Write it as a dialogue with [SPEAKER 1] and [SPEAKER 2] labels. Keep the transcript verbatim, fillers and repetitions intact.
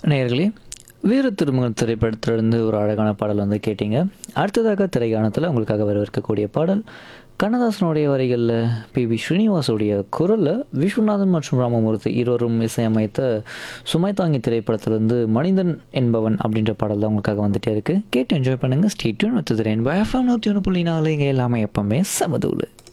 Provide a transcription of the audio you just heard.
[SPEAKER 1] நேயர்களே, வீர திருமகன் திரைப்படத்திலிருந்து ஒரு அழகான பாடல் வந்து கேட்டீங்க. அடுத்ததாக திரைக்காணத்தில் உங்களுக்காக வரவிருக்கக்கூடிய பாடல் கண்ணதாசனுடைய வரிகளில் பி.வி. ஸ்ரீனிவாசுடைய குரலில் விஸ்வநாதன் மற்றும் ராமமூர்த்தி இருவரும் இசையமைத்த சுமைதாங்கி திரைப்படத்திலிருந்து மனிதன் என்பவன் அப்படின்ற பாடல் தான் உங்களுக்காக வந்துட்டே இருக்குது. கேட்டு என்ஜாய் பண்ணுங்கள். Stay tune with rainbow FM நூற்றி ஒன்று புள்ளி நாலு. இங்கே எல்லாமே எப்பவுமே சமதூளு.